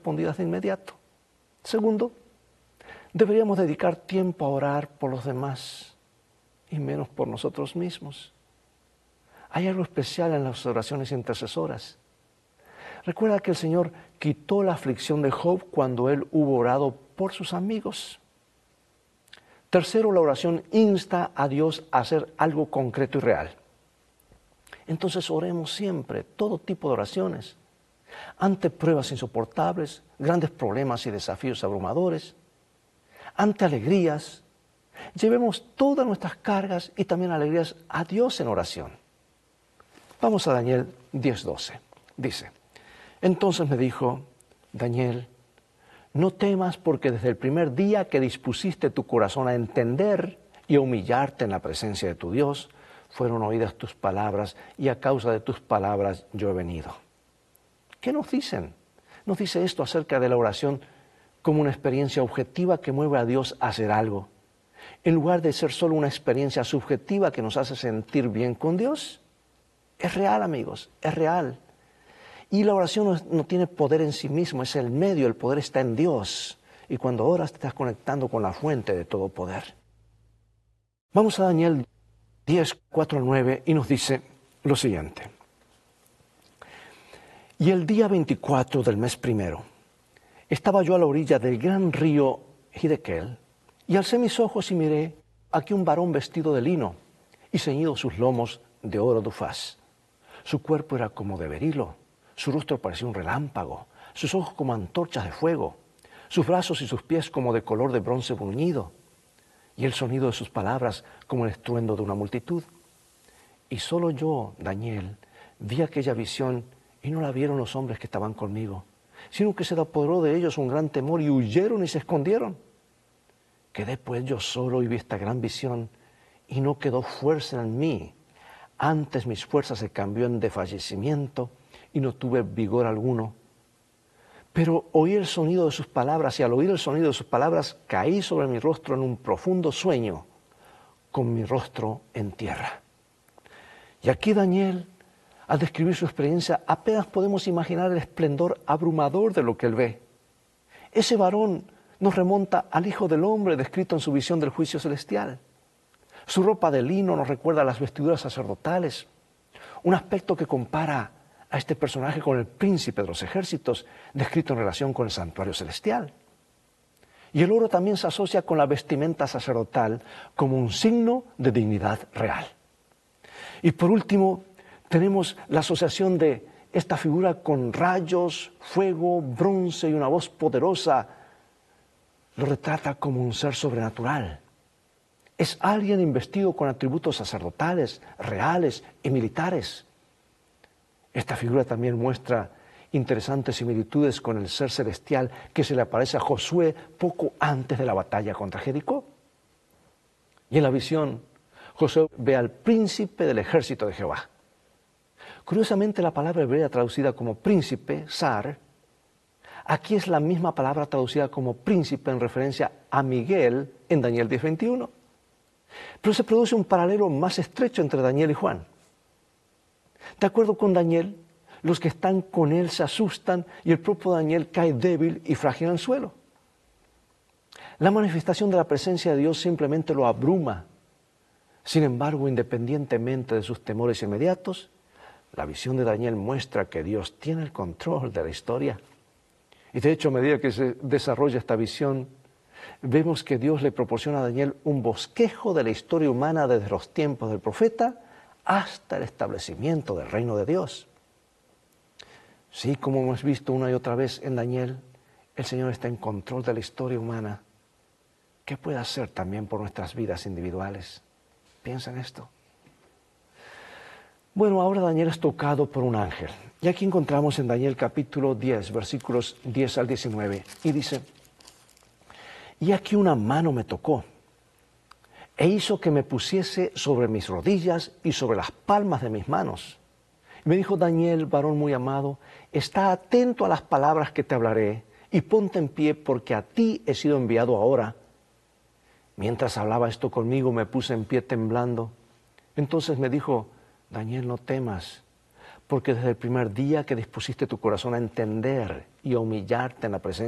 respondidas de inmediato. Segundo, deberíamos dedicar tiempo a orar por los demás y menos por nosotros mismos. Hay algo especial en las oraciones intercesoras. Recuerda que el Señor quitó la aflicción de Job cuando él hubo orado por sus amigos. Tercero, la oración insta a Dios a hacer algo concreto y real. Entonces oremos siempre, todo tipo de oraciones, ante pruebas insoportables, grandes problemas y desafíos abrumadores, ante alegrías. Llevemos todas nuestras cargas y también alegrías a Dios en oración. Vamos a Daniel 10:12. Dice: entonces me dijo, Daniel, no temas, porque desde el primer día que dispusiste tu corazón a entender y a humillarte en la presencia de tu Dios, fueron oídas tus palabras, y a causa de tus palabras yo he venido. ¿Qué nos dicen? Nos dice esto acerca de la oración como una experiencia objetiva que mueve a Dios a hacer algo, en lugar de ser solo una experiencia subjetiva que nos hace sentir bien con Dios. Es real, amigos, es real. Y la oración no tiene poder en sí mismo, es el medio, el poder está en Dios. Y cuando oras te estás conectando con la fuente de todo poder. Vamos a Daniel 10:4-9 y nos dice lo siguiente. Y el día 24 del mes primero, estaba yo a la orilla del gran río Hiddekel, y alcé mis ojos y miré aquí un varón vestido de lino y ceñido sus lomos de oro de Ufaz. Su cuerpo era como de berilo, su rostro parecía un relámpago, sus ojos como antorchas de fuego, sus brazos y sus pies como de color de bronce bruñido, y el sonido de sus palabras como el estruendo de una multitud. Y solo yo, Daniel, vi aquella visión, y no la vieron los hombres que estaban conmigo, sino que se apoderó de ellos un gran temor y huyeron y se escondieron. Quedé pues yo solo y vi esta gran visión, y no quedó fuerza en mí. Antes mis fuerzas se cambió en desfallecimiento y no tuve vigor alguno. Pero oí el sonido de sus palabras, y al oír el sonido de sus palabras caí sobre mi rostro en un profundo sueño, con mi rostro en tierra. Y aquí Daniel, al describir su experiencia, apenas podemos imaginar el esplendor abrumador de lo que él ve. Ese varón nos remonta al Hijo del Hombre descrito en su visión del juicio celestial. Su ropa de lino nos recuerda a las vestiduras sacerdotales, un aspecto que compara a este personaje con el príncipe de los ejércitos, descrito en relación con el santuario celestial. Y el oro también se asocia con la vestimenta sacerdotal como un signo de dignidad real. Y por último, tenemos la asociación de esta figura con rayos, fuego, bronce y una voz poderosa. Lo retrata como un ser sobrenatural. Es alguien investido con atributos sacerdotales, reales y militares. Esta figura también muestra interesantes similitudes con el ser celestial que se le aparece a Josué poco antes de la batalla contra Jericó. Y en la visión, Josué ve al príncipe del ejército de Jehová. Curiosamente, la palabra hebrea traducida como príncipe, zar, aquí es la misma palabra traducida como príncipe en referencia a Miguel en Daniel 10:21. Pero se produce un paralelo más estrecho entre Daniel y Juan. De acuerdo con Daniel, los que están con él se asustan y el propio Daniel cae débil y frágil en el suelo. La manifestación de la presencia de Dios simplemente lo abruma. Sin embargo, independientemente de sus temores inmediatos, la visión de Daniel muestra que Dios tiene el control de la historia. Y de hecho, a medida que se desarrolla esta visión, vemos que Dios le proporciona a Daniel un bosquejo de la historia humana desde los tiempos del profeta hasta el establecimiento del reino de Dios. Sí, como hemos visto una y otra vez en Daniel, el Señor está en control de la historia humana. ¿Qué puede hacer también por nuestras vidas individuales? Piensa en esto. Bueno, ahora Daniel es tocado por un ángel. Y aquí encontramos en Daniel capítulo 10, versículos 10 al 19. Y dice: y aquí una mano me tocó, e hizo que me pusiese sobre mis rodillas y sobre las palmas de mis manos. Y me dijo: Daniel, varón muy amado, está atento a las palabras que te hablaré, y ponte en pie, porque a ti he sido enviado ahora. Mientras hablaba esto conmigo, me puse en pie temblando. Entonces me dijo: Daniel, no temas, porque desde el primer día que dispusiste tu corazón a entender y a humillarte en la presencia